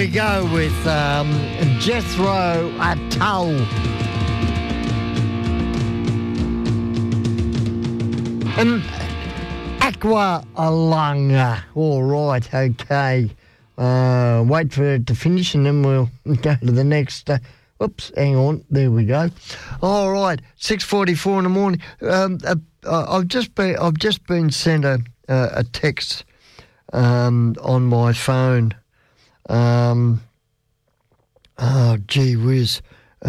we go with Jethro Tull. Aqua Alanga. All right, okay. Wait for it to finish and then we'll go to the next. Oops, hang on. There we go. All right, 6:44 in the morning. I've just been sent a text on my phone. Oh, gee whiz.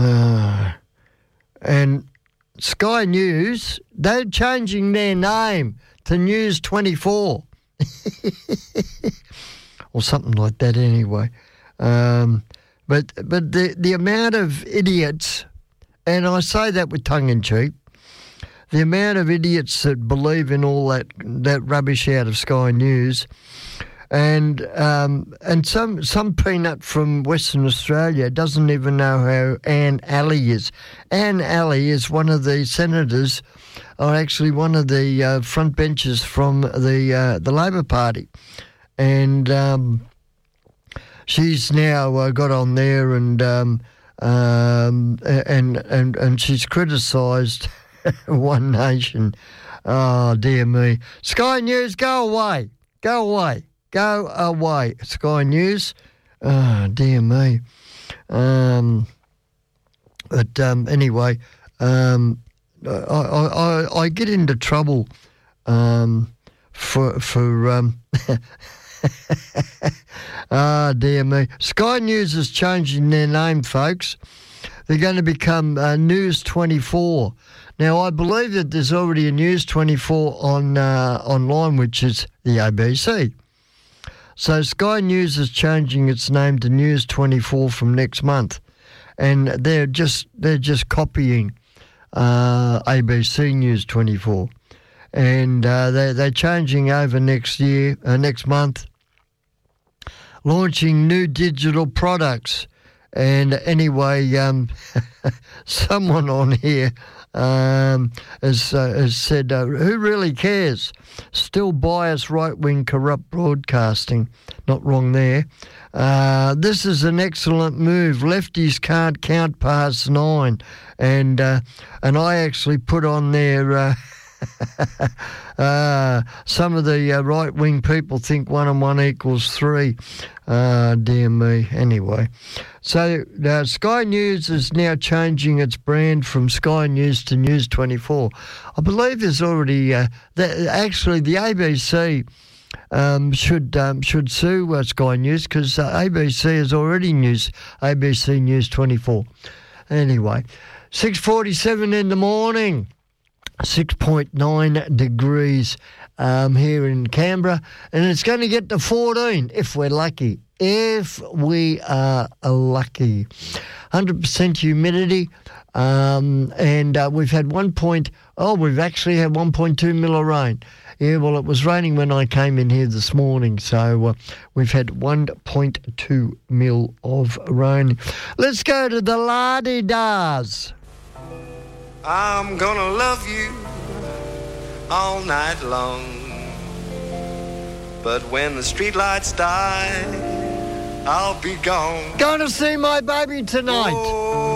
And Sky News, they're changing their name to News 24. Or something like that anyway. But the amount of idiots, and I say that with tongue-in-cheek, the amount of idiots that believe in all that rubbish out of Sky News, and some peanut from Western Australia doesn't even know how Anne Alley is. Anne Alley is one of the senators, or actually one of the front benches from the Labor Party, and she's now got on there and she's criticised One Nation. Oh, dear me. Sky News, go away. Go away. Go away. Sky News. Oh, dear me. But anyway, I get into trouble for ah, dear me. Sky News is changing their name, folks. They're going to become News 24. Now, I believe that there's already a News 24 online, which is the ABC. So Sky News is changing its name to News 24 from next month, and they're just copying ABC News 24, and they're changing over next month, launching new digital products. And anyway, someone on here has said, who really cares? Still biased, right-wing, corrupt broadcasting. Not wrong there. This is an excellent move. Lefties can't count past 9. And I actually put on there... some of the right-wing people think 1 and 1 equals 3. Dear me. Anyway, so Sky News is now changing its brand from Sky News to News 24. I believe there's already actually the ABC should sue Sky News, because ABC is already ABC News 24. Anyway, 6:47 in the morning. 6.9 degrees here in Canberra, and it's going to get to 14 if we're lucky. If we are lucky. 100% humidity, and we've had we've actually had 1.2 mil of rain. Yeah, well, it was raining when I came in here this morning, so we've had 1.2 mil of rain. Let's go to the la-di-das. I'm gonna love you all night long, but when the streetlights die, I'll be gone. Going to see my baby tonight. Oh,